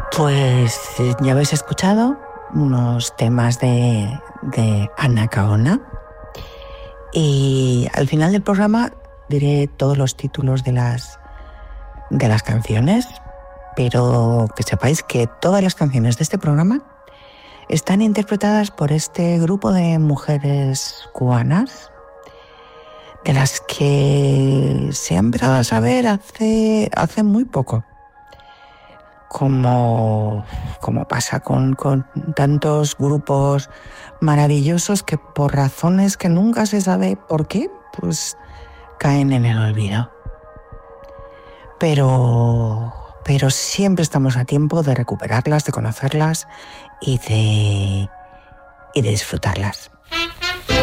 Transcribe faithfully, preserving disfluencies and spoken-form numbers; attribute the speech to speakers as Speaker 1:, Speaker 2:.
Speaker 1: Pues ya habéis escuchado unos temas de, de Ana Kaona y al final del programa diré todos los títulos de las, de las canciones, pero que sepáis que todas las canciones de este programa están interpretadas por este grupo de mujeres cubanas de las que se ha empezado a saber hace, hace muy poco. Como, como pasa con, con tantos grupos maravillosos que por razones que nunca se sabe por qué, pues caen en el olvido. Pero, pero siempre estamos a tiempo de recuperarlas, de conocerlas y de, y de disfrutarlas.